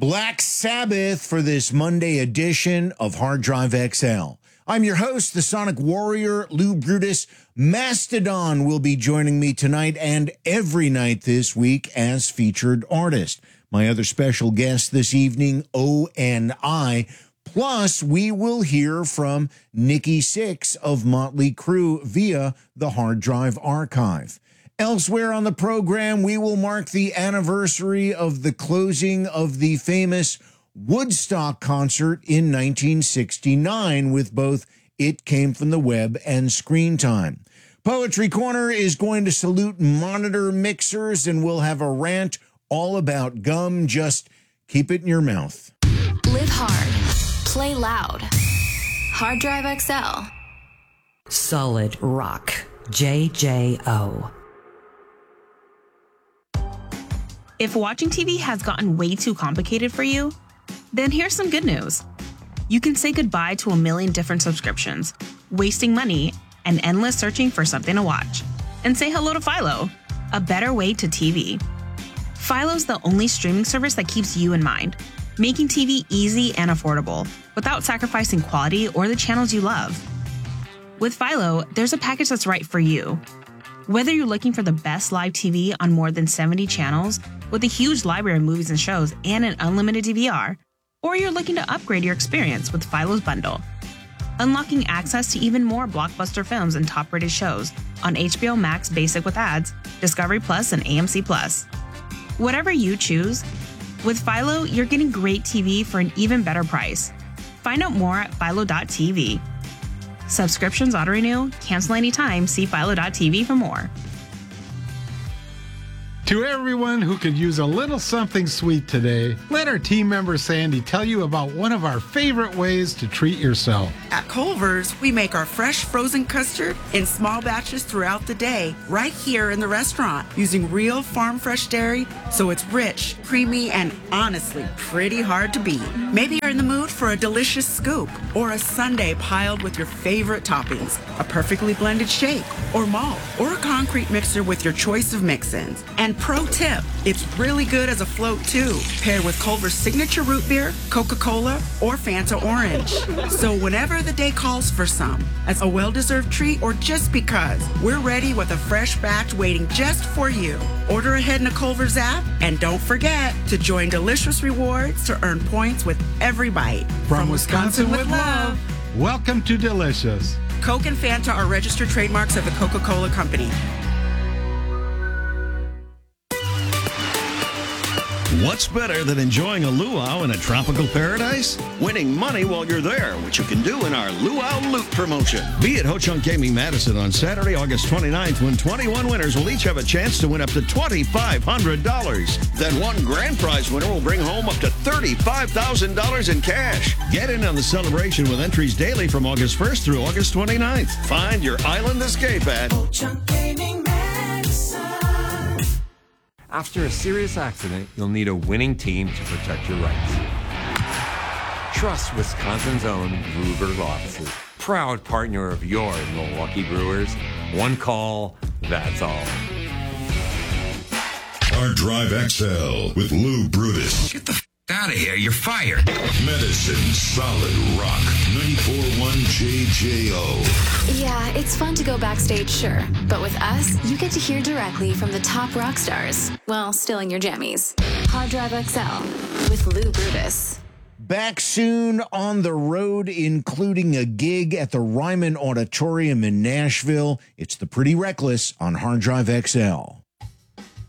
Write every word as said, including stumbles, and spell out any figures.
Black Sabbath for this Monday edition of Hard Drive X L. I'm your host, the Sonic Warrior, Lou Brutus. Mastodon will be joining me tonight and every night this week as featured artist. My other special guest this evening, O N I. Plus, we will hear from Nikki Sixx of Motley Crue via the Hard Drive Archive. Elsewhere on the program, we will mark the anniversary of the closing of the famous Woodstock concert in nineteen sixty-nine with both It Came From the Web and Screen Time. Poetry Corner is going to salute monitor mixers, and we'll have a rant all about gum. Just keep it in your mouth. Live hard. Play loud. Hard Drive X L. Solid Rock. J J O. If watching T V has gotten way too complicated for you, then here's some good news. You can say goodbye to a million different subscriptions, wasting money, and endless searching for something to watch, and say hello to Philo, a better way to T V. Philo's the only streaming service that keeps you in mind, making T V easy and affordable without sacrificing quality or the channels you love. With Philo, there's a package that's right for you. Whether you're looking for the best live T V on more than seventy channels with a huge library of movies and shows and an unlimited D V R, or you're looking to upgrade your experience with Philo's bundle, unlocking access to even more blockbuster films and top-rated shows on H B O Max Basic with ads, Discovery Plus, and A M C Plus. Whatever you choose, with Philo, you're getting great T V for an even better price. Find out more at philo dot t v. Subscriptions auto-renew, cancel anytime, see philo dot t v for more. To everyone who could use a little something sweet today, let our team member Sandy tell you about one of our favorite ways to treat yourself. At Culver's, we make our fresh frozen custard in small batches throughout the day, right here in the restaurant, using real farm fresh dairy, so it's rich, creamy, and honestly pretty hard to beat. Maybe you're in the mood for a delicious scoop, or a sundae piled with your favorite toppings, a perfectly blended shake, or malt, or a concrete mixer with your choice of mix-ins. And pro tip, it's really good as a float too, paired with Culver's signature root beer, Coca-Cola, or Fanta Orange. So whenever the day calls for some, as a well-deserved treat or just because, we're ready with a fresh batch waiting just for you. Order ahead in the Culver's app, and don't forget to join Delicious Rewards to earn points with every bite. From Wisconsin with love, welcome to Delicious. Coke and Fanta are registered trademarks of the Coca-Cola Company. What's better than enjoying a luau in a tropical paradise? Winning money while you're there, which you can do in our Luau Loot promotion. Be at Ho Chunk Gaming Madison on Saturday, August twenty-ninth, when twenty-one winners will each have a chance to win up to twenty-five hundred dollars. Then one grand prize winner will bring home up to thirty-five thousand dollars in cash. Get in on the celebration with entries daily from August first through August twenty-ninth. Find your island escape at Ho Chunk Gaming Madison. After a serious accident, you'll need a winning team to protect your rights. Trust Wisconsin's own Ruger Law Offices, proud partner of your Milwaukee Brewers. One call, that's all. Hard Drive X L with Lou Brutus. Get the f*** out of here, you're fired. Medicine Solid Rock, ninety-four point one J J O. Yeah, it's fun to go backstage, sure. But with us, you get to hear directly from the top rock stars, while still in your jammies. Hard Drive X L with Lou Brutus. Back soon on the road, including a gig at the Ryman Auditorium in Nashville. It's the Pretty Reckless on Hard Drive X L.